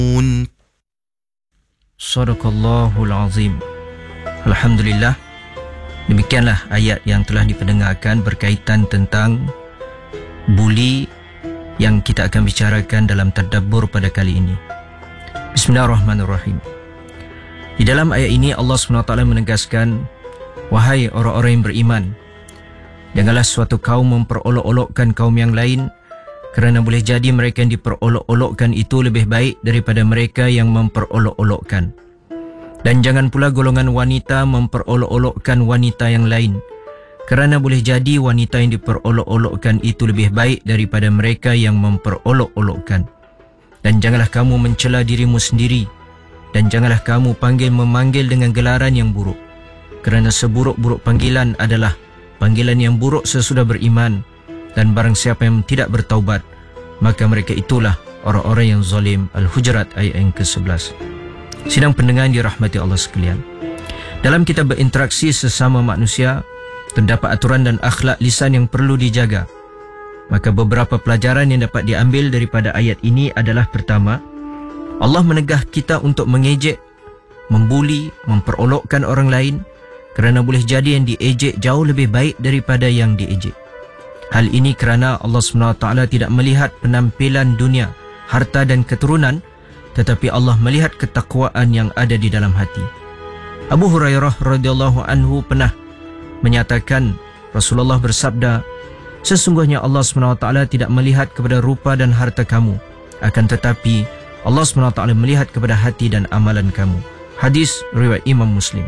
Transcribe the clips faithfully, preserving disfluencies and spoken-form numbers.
Sadaqallahul Azim. Alhamdulillah. Demikianlah ayat yang telah dipendengarkan berkaitan tentang buli yang kita akan bicarakan dalam tadabbur pada kali ini. Bismillahirrahmanirrahim. Di dalam ayat ini Allah subhanahu wa taala menegaskan, wahai orang-orang yang beriman, janganlah suatu kaum memperolok-olokkan kaum yang lain, kerana boleh jadi mereka yang diperolok-olokkan itu lebih baik daripada mereka yang memperolok-olokkan. Dan jangan pula golongan wanita memperolok-olokkan wanita yang lain, kerana boleh jadi wanita yang diperolok-olokkan itu lebih baik daripada mereka yang memperolok-olokkan. Dan janganlah kamu mencela dirimu sendiri, dan janganlah kamu panggil memanggil dengan gelaran yang buruk, kerana seburuk-buruk panggilan adalah panggilan yang buruk sesudah beriman. Dan barang siapa yang tidak bertaubat, maka mereka itulah orang-orang yang zalim. Al-Hujurat ayat yang ke sebelas. Sidang pendengar yang dirahmati Allah sekalian, dalam kita berinteraksi sesama manusia, terdapat aturan dan akhlak lisan yang perlu dijaga. Maka beberapa pelajaran yang dapat diambil daripada ayat ini adalah: pertama, Allah menegah kita untuk mengejek, membuli, memperolokkan orang lain, kerana boleh jadi yang diejek jauh lebih baik daripada yang diejek. Hal ini kerana Allah subhanahu wa taala tidak melihat penampilan dunia, harta dan keturunan, tetapi Allah melihat ketakwaan yang ada di dalam hati. Abu Hurairah radhiyallahu anhu pernah menyatakan, Rasulullah bersabda, sesungguhnya Allah subhanahu wa taala tidak melihat kepada rupa dan harta kamu, akan tetapi Allah subhanahu wa taala melihat kepada hati dan amalan kamu. Hadis riwayat Imam Muslim.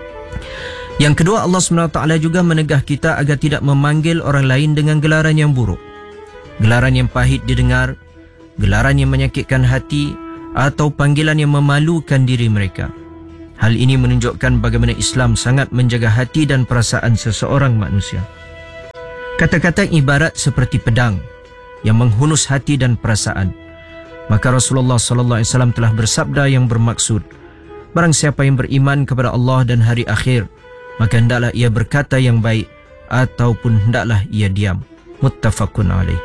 Yang kedua, Allah subhanahu wa taala juga menegah kita agar tidak memanggil orang lain dengan gelaran yang buruk, gelaran yang pahit didengar, gelaran yang menyakitkan hati, atau panggilan yang memalukan diri mereka. Hal ini menunjukkan bagaimana Islam sangat menjaga hati dan perasaan seseorang manusia. Kata-kata ibarat seperti pedang yang menghunus hati dan perasaan. Maka Rasulullah sallallahu alaihi wasallam telah bersabda yang bermaksud, barang siapa yang beriman kepada Allah dan hari akhir, maka hendaklah ia berkata yang baik, ataupun hendaklah ia diam. Muttafaqun alaih.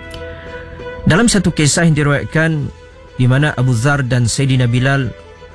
Dalam satu kisah yang diriwayatkan di mana Abu Dzar dan Sayyidina Bilal,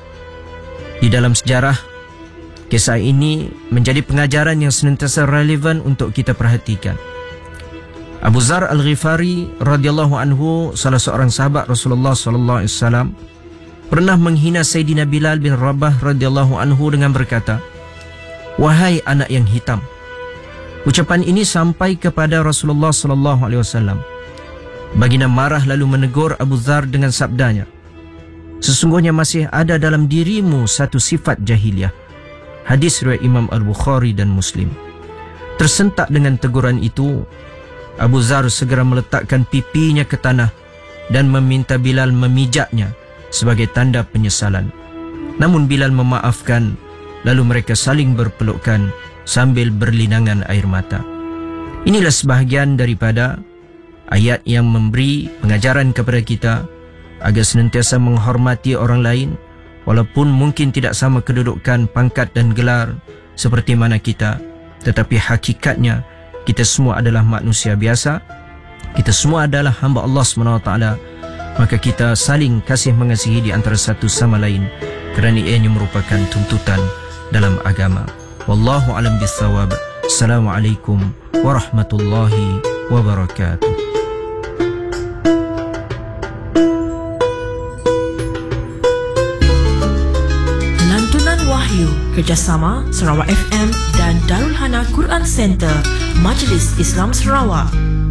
di dalam sejarah, kisah ini menjadi pengajaran yang senantiasa relevan untuk kita perhatikan. Abu Dzar Al-Ghifari radhiyallahu anhu, salah seorang sahabat Rasulullah sallallahu alaihi wasallam, pernah menghina Sayyidina Bilal bin Rabah radhiyallahu anhu dengan berkata, wahai anak yang hitam. Ucapan ini sampai kepada Rasulullah sallallahu alaihi wasallam. Baginda marah lalu menegur Abu Dzar dengan sabdanya, sesungguhnya masih ada dalam dirimu satu sifat jahiliyah. Hadis riwayat Imam Al-Bukhari dan Muslim. Tersentak dengan teguran itu, Abu Dzar segera meletakkan pipinya ke tanah dan meminta Bilal memijaknya sebagai tanda penyesalan. Namun Bilal memaafkan, lalu mereka saling berpelukan sambil berlinangan air mata. Inilah sebahagian daripada ayat yang memberi pengajaran kepada kita agar senantiasa menghormati orang lain, walaupun mungkin tidak sama kedudukan, pangkat dan gelar seperti mana kita, tetapi hakikatnya kita semua adalah manusia biasa. Kita semua adalah hamba Allah subhanahu wa taala. Maka kita saling kasih mengasihi di antara satu sama lain, kerana ianya merupakan tuntutan dalam agama. Wallahu alam bissawab. Assalamualaikum warahmatullahi wabarakatuh. Lantunan Wahyu kerjasama Sarawak F M dan Darul Hana Quran Center, Majlis Islam Sarawak.